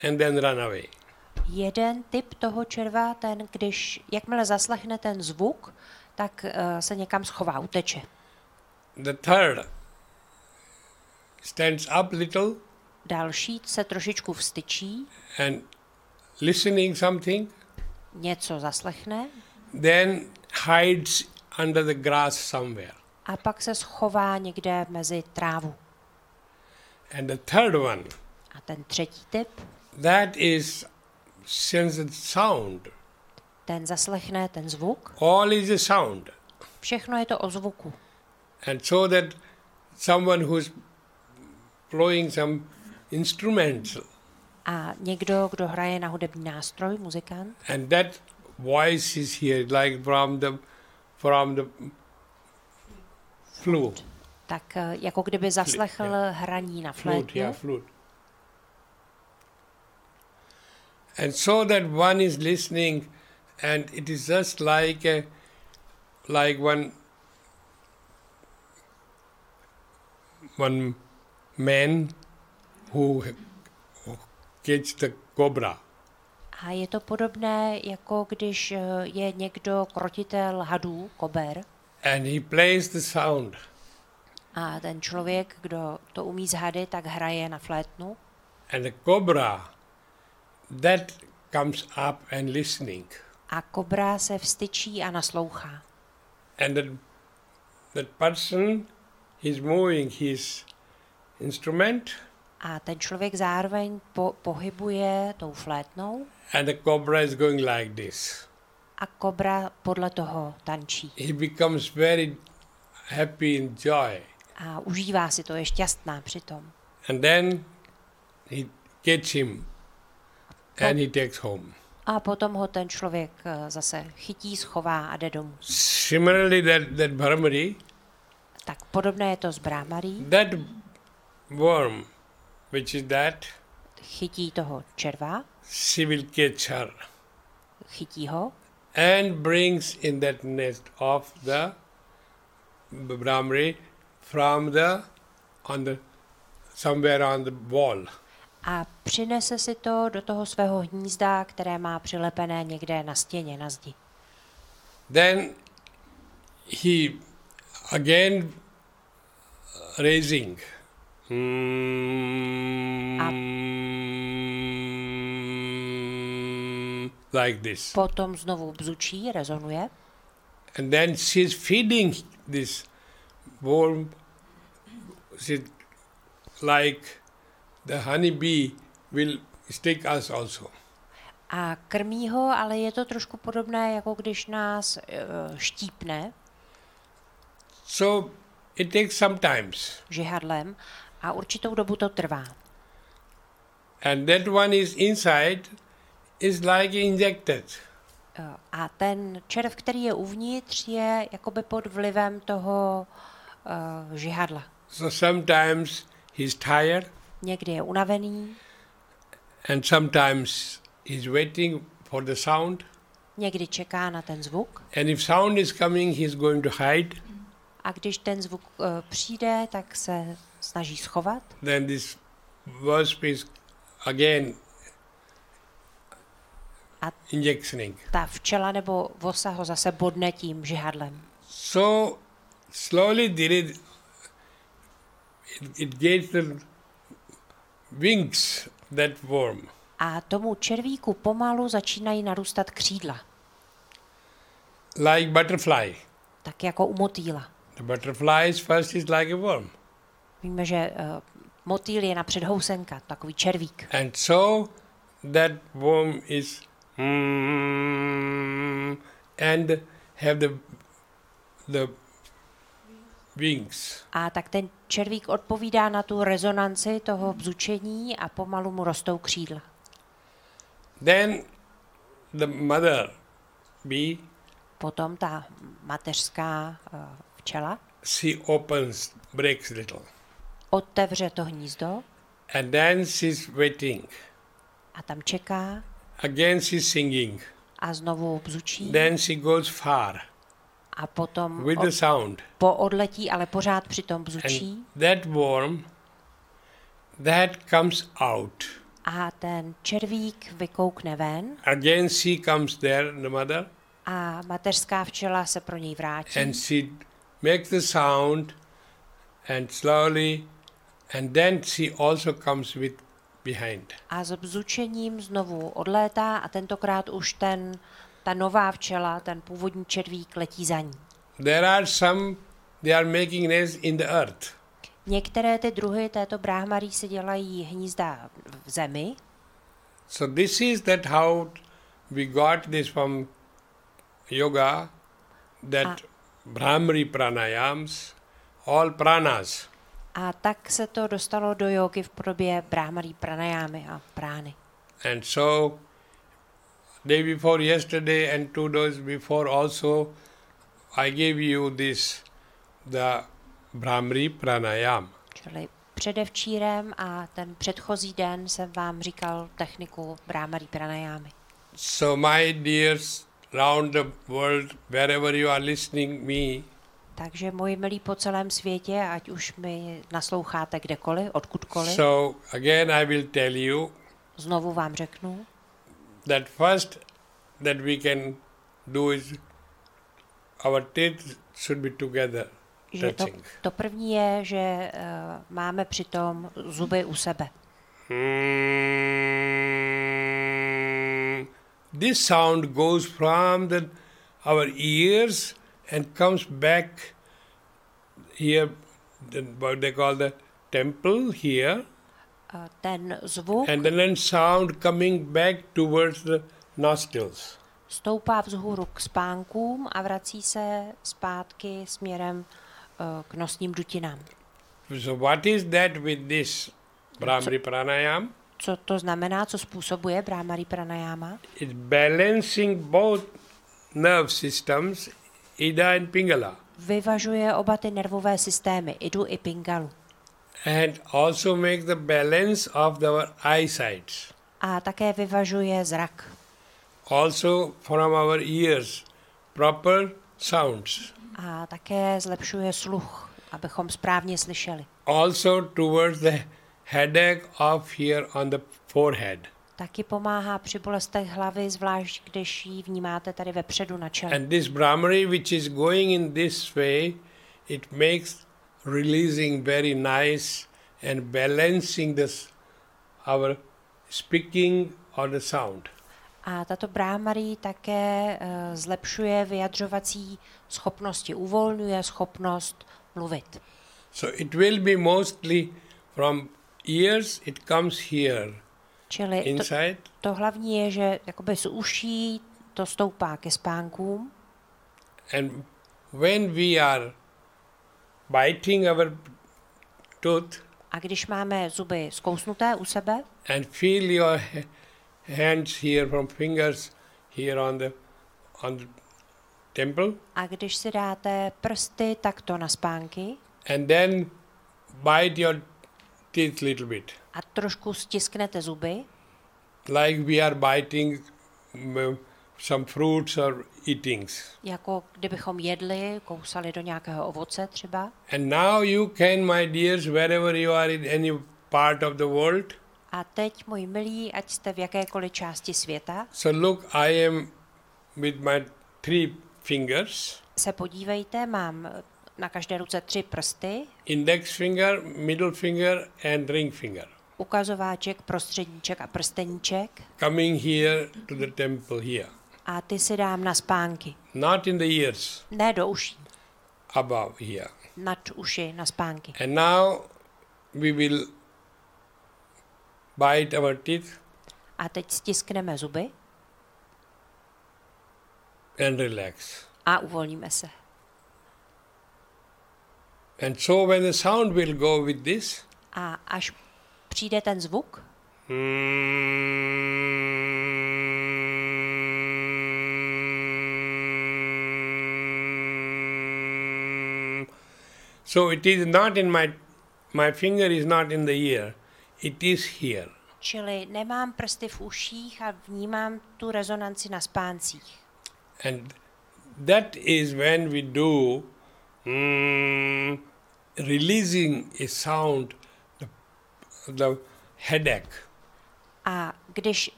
and then run away. Jeden typ toho červa, ten, když jakmile zaslechne ten zvuk, tak se někam schová, uteče. The third stands up little Další se trošičku vstyčí, and listening something, něco zaslechne then hides under the grass somewhere. a pak se schová někde mezi trávu. And the third one, A ten třetí typ, that is senses sound. ten zaslechne ten zvuk. All is a sound. Všechno je to o zvuku. And so that someone who's blowing some instruments, A někdo, kdo hraje na hudební nástroj, muzikant, and that voice is here like from the flute. tak jako kdyby zaslechl hraní na Flute, flétnu. yeah, flute. And so that one is listening, and it is just like one man who catch the cobra. A je to podobné, jako když je někdo krotitel hadů, kober, And he plays the sound. a ten člověk, kdo to umí z hady, tak hraje na flétnu. And the cobra, that comes up and listening. A kobra se vstyčí a naslouchá. And that person is moving his instrument, A ten člověk zároveň pohybuje tou flétnou and the cobra is going like this. a kobra podle toho tančí. He becomes very happy in joy. A užívá si to, je šťastná přitom. And then he gets him and he takes home. A potom ho ten člověk zase chytí, schová a jde domů. Similarly, that Brahmari, Tak podobné je to s Brahmarí. that worm, which is that, Chytí toho červa, she will catch her chytí ho and brings in that nest of the Brahmari from somewhere on the wall. a přinese si to do toho svého hnízda, které má přilepené někde na stěně, na zdi. Then he again raising like this. Potom znovu bzučí, rezonuje And then she's feeding this worm, like the honeybee will stick us also. a krmí ho, ale je to trošku podobné, jako když nás štípne So it takes some times. žihadlem a určitou dobu to trvá. And that one is inside is like injected. A ten červ, který je uvnitř, je jakoby pod vlivem toho žihadla. So sometimes he's tired Někdy je unavený, and sometimes he's waiting for the sound. někdy čeká na ten zvuk And if sound is coming, he's going to hide. a když ten zvuk přijde, tak se snaží schovat. Then this wasp is again A injectioning. ta včela nebo vosa ho zase bodne tím žihadlem. So slowly it gets the wings, that worm. A tomu červíku pomalu začínají narůstat křídla, Like butterfly. tak jako u motýla. The butterfly first is like a worm. Víme, že motýl je napřed housenka, takový červík. And so that worm is and have the wings. A tak ten červík odpovídá na tu rezonanci toho bzučení a pomalu mu rostou křídla. Then the mother bee, Potom ta mateřská včela she breaks little. otevře to hnízdo And then she's waiting. a tam čeká Again she's singing. a znovu bzučí Then she goes far a potom with the sound. poodletí, ale pořád přitom bzučí. And that worm, that comes out A ten červík vykoukne ven Again she comes there, the mother, a mateřská včela se pro něj vrátí. and she makes the sound and slowly, and then she also comes with behind. A s bzučením znovu odlétá a tentokrát už ta nová včela, ten původní červík letí za ní. There are some, they are making nest in the earth. Některé ty druhy této bráhmarí si dělají hnízda v zemi. So this is that how we got this from yoga, that Brahmari pranayams, all pranas. A tak se to dostalo do jógy v podobě bráhmarí pranajámy a prány. And so, day before yesterday and 2 days before also, I gave you this, the Brahmari pranayam. Čili předevčírem a ten předchozí den jsem vám říkal techniku bráhmarí pranajámy. So my dears, round the world, wherever you are listening me, Takže moji milí po celém světě, ať už mi nasloucháte kdekoliv, odkudkoliv, so again I will tell you znovu vám řeknu, that first that we can do is our teeth should be together, že touching. to první je, že máme přitom zuby u sebe. This sound goes from our ears and comes back here, what they call the temple here, Ten zvuk and then sound coming back towards the nostrils. stoupá vzhůru k spánkům a vrací se zpátky směrem k nosním dutinám. So what is that with this Brahmari pranayam? Co to znamená, co způsobuje bráhmarí pranayama? It's balancing both nerve systems, Ida and Pingala, Vyvažuje oba ty nervové systémy, idu i pingalu. and also makes the balance of our eyesight. A také vyvažuje zrak. Also from our ears, proper sounds. A také zlepšuje sluch, abychom správně slyšeli. Also towards the headache of here on the forehead. Taky pomáhá při bolestech hlavy, zvlášť když ji vnímáte tady vepředu na čele. And this Brahmari which is going in this way, it makes releasing very nice and balancing our speaking or the sound. A tato bráhmarí také zlepšuje vyjadřovací schopnosti, uvolňuje schopnost mluvit. So it will be mostly from ears, it comes here, Čili inside, to hlavní je, že jakoby z uší to stoupá ke spánkům and when we are biting our tooth a když máme zuby zkousnuté u sebe and feel your hands here from fingers here on the temple, a když si dáte prsty takto na spánky and then bite your teeth little bit, a trošku stisknete zuby, like we are biting some fruits or eatings. jako kdybychom jedli, kousali do nějakého ovoce třeba. And now you can, my dears, wherever you are in any part of the world, A teď, moji milí, ať jste v jakékoliv části světa, so look, I am with my 3 fingers, se podívejte, mám na každé ruce 3 prsty, index finger, middle finger and ring finger, ukazováček, prostředníček a prsteníček coming here to the temple here. a ty si dám na spánky. Not in the ears, Ne do uší, above here. nad uši, na spánky. And now we will bite our teeth A teď stiskneme zuby and relax. a uvolníme se. And so when the sound will go with this, A až přijde ten zvuk, so it is not in my finger is not in the ear, it is here. čili nemám prsty v uších a vnímám tu rezonanci na spáncích. And that is when we do releasing a sound, the headache. A když